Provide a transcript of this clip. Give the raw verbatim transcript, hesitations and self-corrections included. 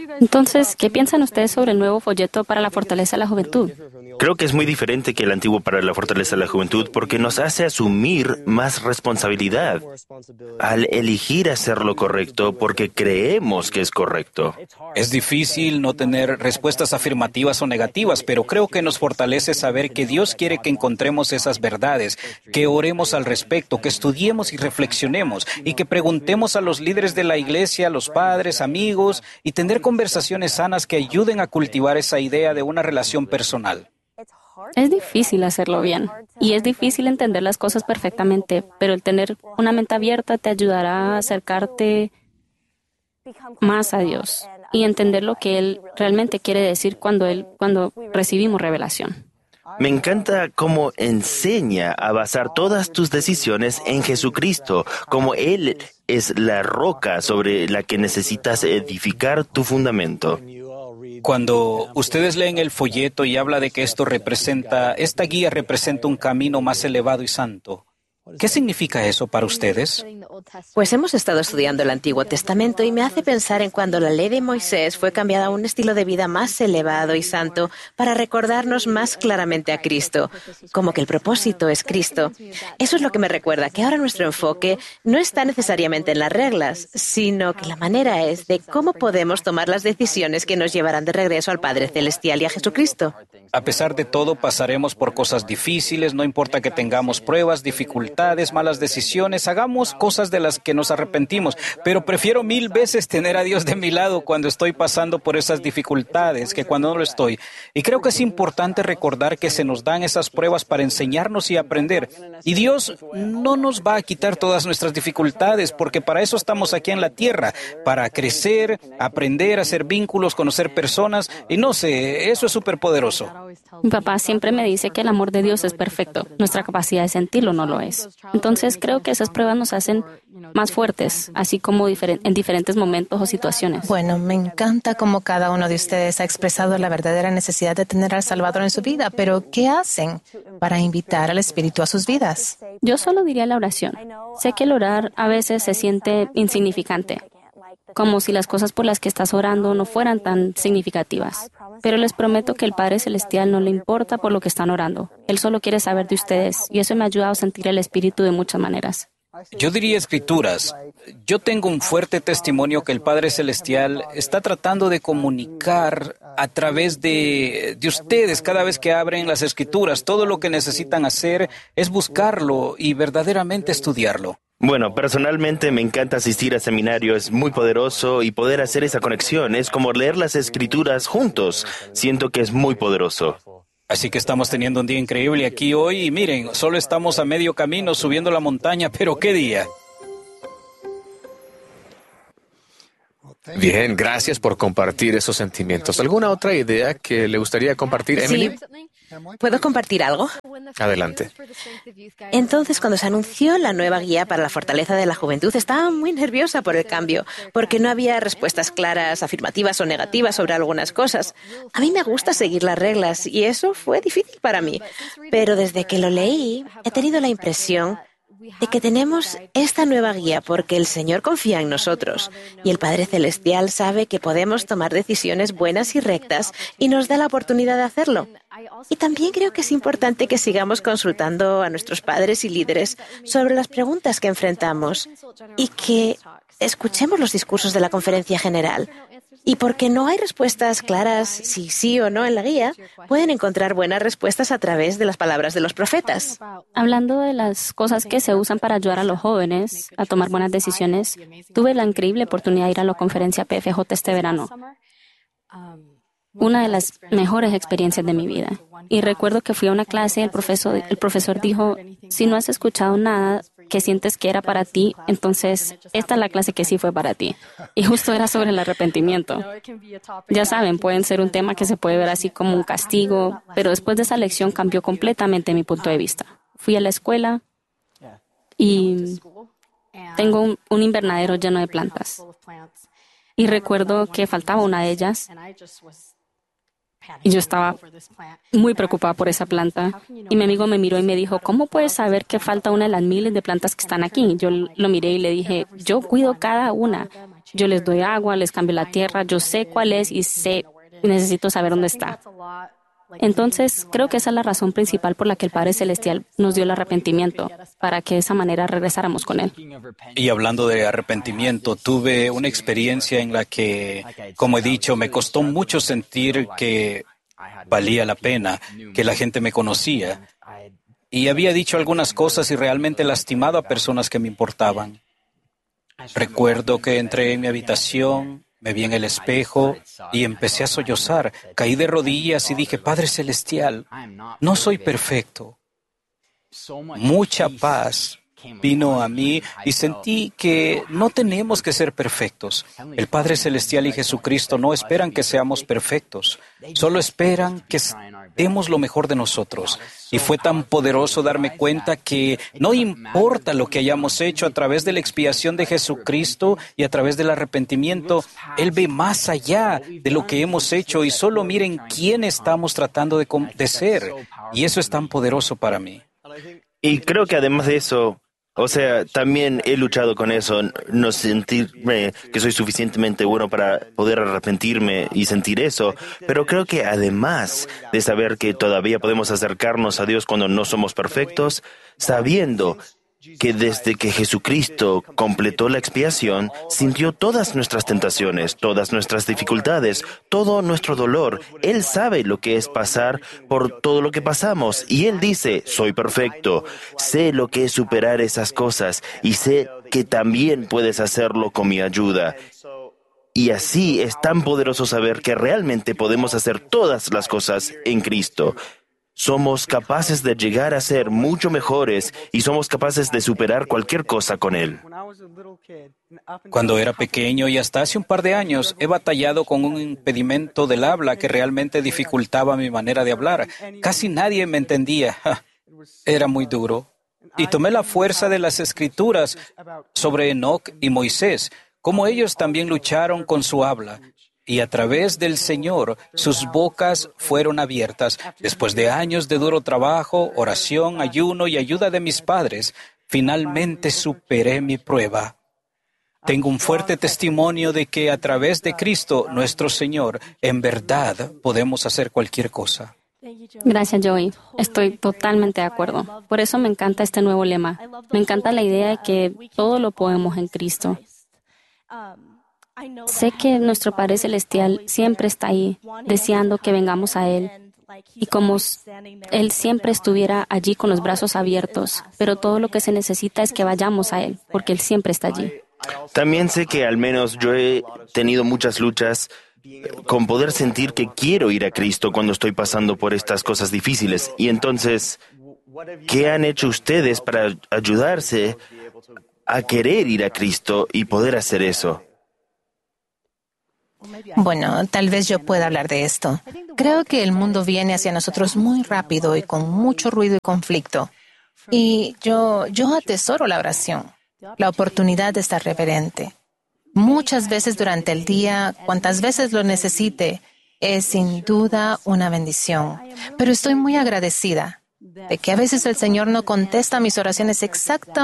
Entonces, ¿qué piensan ustedes sobre el nuevo folleto para la fortaleza de la juventud? Creo que es muy diferente que el antiguo para la fortaleza de la juventud porque nos hace asumir más responsabilidad al elegir hacer lo correcto porque creemos que es correcto. Es difícil no tener respuestas afirmativas o negativas, pero creo que nos fortalece saber que Dios quiere que encontremos esas verdades, que oremos al respecto, que estudiemos y reflexionemos y que preguntemos a los líderes de la iglesia, a los padres, amigos y tener conversaciones sanas que ayuden a cultivar esa idea de una relación personal. Es difícil hacerlo bien y es difícil entender las cosas perfectamente, pero el tener una mente abierta te ayudará a acercarte más a Dios y entender lo que Él realmente quiere decir cuando, él, cuando recibimos revelación. Me encanta cómo enseña a basar todas tus decisiones en Jesucristo, como Él es la roca sobre la que necesitas edificar tu fundamento. Cuando ustedes leen el folleto y habla de que esto representa, esta guía representa un camino más elevado y santo, ¿qué significa eso para ustedes? Pues hemos estado estudiando el Antiguo Testamento y me hace pensar en cuando la ley de Moisés fue cambiada a un estilo de vida más elevado y santo para recordarnos más claramente a Cristo, como que el propósito es Cristo. Eso es lo que me recuerda que ahora nuestro enfoque no está necesariamente en las reglas, sino que la manera es de cómo podemos tomar las decisiones que nos llevarán de regreso al Padre Celestial y a Jesucristo. A pesar de todo, pasaremos por cosas difíciles, no importa que tengamos pruebas, dificultades, malas decisiones, hagamos cosas de las que nos arrepentimos, pero prefiero mil veces tener a Dios de mi lado cuando estoy pasando por esas dificultades que cuando no lo estoy. Y creo que es importante recordar que se nos dan esas pruebas para enseñarnos y aprender. Y Dios no nos va a quitar todas nuestras dificultades, porque para eso estamos aquí en la tierra, para crecer, aprender, hacer vínculos, conocer personas, y no sé, eso es súper poderoso. Mi papá siempre me dice que el amor de Dios es perfecto. Nuestra capacidad de sentirlo no lo es. Entonces creo que esas pruebas nos hacen más fuertes, así como diferen- en diferentes momentos o situaciones. Bueno, me encanta cómo cada uno de ustedes ha expresado la verdadera necesidad de tener al Salvador en su vida, pero ¿qué hacen para invitar al Espíritu a sus vidas? Yo solo diría la oración. Sé que el orar a veces se siente insignificante, como si las cosas por las que estás orando no fueran tan significativas. Pero les prometo que el Padre Celestial no le importa por lo que están orando. Él solo quiere saber de ustedes y eso me ha ayudado a sentir el Espíritu de muchas maneras. Yo diría escrituras. Yo tengo un fuerte testimonio que el Padre Celestial está tratando de comunicar a través de, de ustedes cada vez que abren las escrituras. Todo lo que necesitan hacer es buscarlo y verdaderamente estudiarlo. Bueno, personalmente me encanta asistir a seminarios, es muy poderoso y poder hacer esa conexión. Es como leer las escrituras juntos. Siento que es muy poderoso. Así que estamos teniendo un día increíble aquí hoy y miren, solo estamos a medio camino subiendo la montaña, pero ¡qué día! Bien, gracias por compartir esos sentimientos. ¿Alguna otra idea que le gustaría compartir, Emily? Sí. ¿Puedo compartir algo? Adelante. Entonces, cuando se anunció la nueva guía para la fortaleza de la juventud, estaba muy nerviosa por el cambio, porque no había respuestas claras, afirmativas o negativas sobre algunas cosas. A mí me gusta seguir las reglas y eso fue difícil para mí. Pero desde que lo leí, he tenido la impresión de que tenemos esta nueva guía porque el Señor confía en nosotros y el Padre Celestial sabe que podemos tomar decisiones buenas y rectas y nos da la oportunidad de hacerlo. Y también creo que es importante que sigamos consultando a nuestros padres y líderes sobre las preguntas que enfrentamos y que escuchemos los discursos de la conferencia general. Y porque no hay respuestas claras si sí o no en la guía, pueden encontrar buenas respuestas a través de las palabras de los profetas. Hablando de las cosas que se usan para ayudar a los jóvenes a tomar buenas decisiones, tuve la increíble oportunidad de ir a la conferencia P F J este verano. Una de las mejores experiencias de mi vida. Y recuerdo que fui a una clase y el profesor, el profesor dijo, si no has escuchado nada que sientes que era para ti, entonces esta es la clase que sí fue para ti. Y justo era sobre el arrepentimiento. Ya saben, pueden ser un tema que se puede ver así como un castigo, pero después de esa lección cambió completamente mi punto de vista. Fui a la escuela y tengo un, un invernadero lleno de plantas. Y recuerdo que faltaba una de ellas. Y yo estaba muy preocupada por esa planta. Y mi amigo me miró y me dijo, ¿cómo puedes saber que falta una de las miles de plantas que están aquí? Yo lo miré y le dije, yo cuido cada una. Yo les doy agua, les cambio la tierra, yo sé cuál es y sé, necesito saber dónde está. Entonces, creo que esa es la razón principal por la que el Padre Celestial nos dio el arrepentimiento, para que de esa manera regresáramos con Él. Y hablando de arrepentimiento, tuve una experiencia en la que, como he dicho, me costó mucho sentir que valía la pena, que la gente me conocía. Y había dicho algunas cosas y realmente lastimado a personas que me importaban. Recuerdo que entré en mi habitación, me vi en el espejo y empecé a sollozar. Caí de rodillas y dije, Padre Celestial, no soy perfecto. Mucha paz vino a mí y sentí que no tenemos que ser perfectos. El Padre Celestial y Jesucristo no esperan que seamos perfectos, solo esperan que demos lo mejor de nosotros. Y fue tan poderoso darme cuenta que no importa lo que hayamos hecho a través de la expiación de Jesucristo y a través del arrepentimiento, Él ve más allá de lo que hemos hecho y solo miren quién estamos tratando de, de ser. Y eso es tan poderoso para mí. Y creo que además de eso, o sea, también he luchado con eso, no sentirme que soy suficientemente bueno para poder arrepentirme y sentir eso, pero creo que además de saber que todavía podemos acercarnos a Dios cuando no somos perfectos, sabiendo que desde que Jesucristo completó la expiación, sintió todas nuestras tentaciones, todas nuestras dificultades, todo nuestro dolor. Él sabe lo que es pasar por todo lo que pasamos y Él dice, soy perfecto, sé lo que es superar esas cosas y sé que también puedes hacerlo con mi ayuda. Y así es tan poderoso saber que realmente podemos hacer todas las cosas en Cristo. Somos capaces de llegar a ser mucho mejores y somos capaces de superar cualquier cosa con Él. Cuando era pequeño y hasta hace un par de años, he batallado con un impedimento del habla que realmente dificultaba mi manera de hablar. Casi nadie me entendía. Era muy duro. Y tomé la fuerza de las Escrituras sobre Enoc y Moisés, como ellos también lucharon con su habla. Y a través del Señor, sus bocas fueron abiertas. Después de años de duro trabajo, oración, ayuno y ayuda de mis padres, finalmente superé mi prueba. Tengo un fuerte testimonio de que a través de Cristo, nuestro Señor, en verdad podemos hacer cualquier cosa. Gracias, Joey. Estoy totalmente de acuerdo. Por eso me encanta este nuevo lema. Me encanta la idea de que todo lo podemos en Cristo. Sé que nuestro Padre Celestial siempre está ahí, deseando que vengamos a Él. Y como Él siempre estuviera allí con los brazos abiertos, pero todo lo que se necesita es que vayamos a Él, porque Él siempre está allí. También sé que al menos yo he tenido muchas luchas con poder sentir que quiero ir a Cristo cuando estoy pasando por estas cosas difíciles. Y entonces, ¿qué han hecho ustedes para ayudarse a querer ir a Cristo y poder hacer eso? Bueno, tal vez yo pueda hablar de esto. Creo que el mundo viene hacia nosotros muy rápido y con mucho ruido y conflicto. Y yo, yo atesoro la oración, la oportunidad de estar reverente. Muchas veces durante el día, cuantas veces lo necesite, es sin duda una bendición. Pero estoy muy agradecida de que a veces el Señor no contesta mis oraciones exactamente